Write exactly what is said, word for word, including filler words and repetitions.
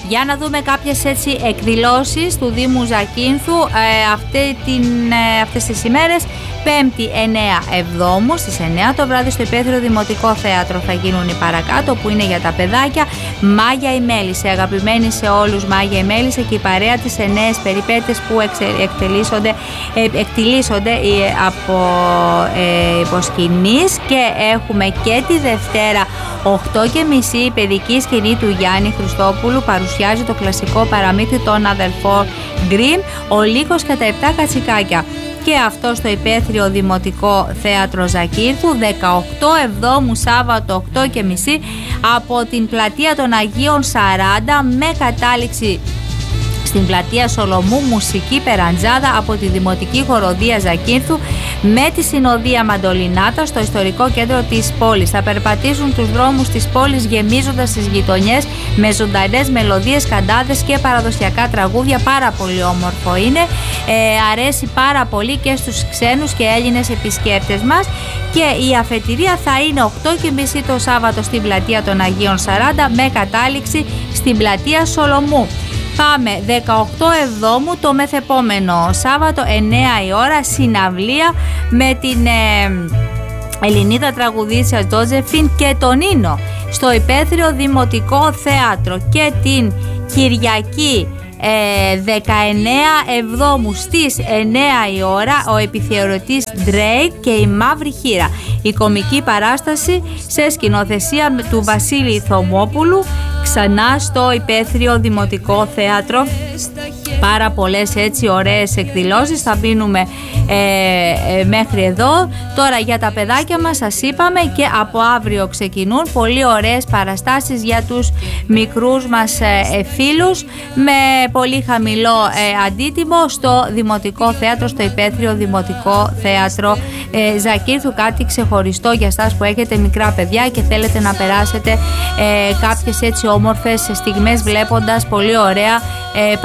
Για να δούμε κάποιες έτσι εκδηλώσεις του Δήμου Ζακίνθου ε, αυτή την, ε, αυτές τις ημέρες. Πέμπτη εννέα Εβδόμου στις εννέα το βράδυ στο Υπαίθριο Δημοτικό Θέατρο θα γίνουν οι παρακάτω, που είναι για τα παιδάκια. Μάγια η Μέλισσε, αγαπημένη σε όλους Μάγια η Μέλισσε και η παρέα της σε νέες περιπέτειες που εξε, εκτελήσονται, ε, εκτιλήσονται από ε, υποσκηνής. Και έχουμε και τη Δευτέρα οκτώ και μισή η παιδική σκηνή του Γιάννη Χριστόπουλου παρουσιάζει το κλασικό παραμύθι των αδελφών Γκριμ, ο Λύκος και τα επτά κατσικάκια. Και αυτό στο Υπαίθριο Δημοτικό Θέατρο Ζακίνθου. Δεκαοκτώ Εβδόμου Σάββατο οκτώ και μισή από την πλατεία των Αγίων σαράντα, με κατάληξη στην πλατεία Σολομού μουσική περαντζάδα από τη Δημοτική Χοροδία Ζακίνθου με τη συνοδεία Μαντολινάτα στο ιστορικό κέντρο της πόλης. Θα περπατήσουν τους δρόμους της πόλης γεμίζοντας τις γειτονιές με ζωντανές μελωδίες, καντάδες και παραδοσιακά τραγούδια. Πάρα πολύ όμορφο είναι, ε, αρέσει πάρα πολύ και στους ξένους και Έλληνες επισκέπτες μας. Και η αφετηρία θα είναι οκτώ και μισή το Σάββατο στην πλατεία των Αγίων σαράντα με κατάληξη στην πλατεία Σολομού. Πάμε δεκαοκτώ Εβδόμου το μεθεπόμενο Σάββατο εννέα η ώρα, συναυλία με την ε, Ελληνίδα τραγουδίστρια Τζόζεφιν και τον Ίνο στο Υπαίθριο Δημοτικό Θέατρο. Και την Κυριακή ε, δεκαεννέα Εβδόμου στις εννέα η ώρα ο επιθεωρητής Drake και η Μαύρη Χήρα, η κομική παράσταση σε σκηνοθεσία του Βασίλη Θωμόπουλου, ξανά στο Υπαίθριο Δημοτικό Θέατρο. Πάρα πολλές έτσι ωραίες εκδηλώσεις, θα μείνουμε ε, ε, μέχρι εδώ. Τώρα για τα παιδάκια μας σας είπαμε, και από αύριο ξεκινούν πολύ ωραίες παραστάσεις για τους μικρούς μας ε, φίλους με πολύ χαμηλό ε, αντίτιμο στο Δημοτικό Θέατρο, στο Υπαίθριο Δημοτικό Θέατρο ε, Ζακίνθου. Κάτι ξεχωριστό για εσάς που έχετε μικρά παιδιά και θέλετε να περάσετε ε, κάποιες έτσι όμορφες στιγμές βλέποντας πολύ ωραία ε,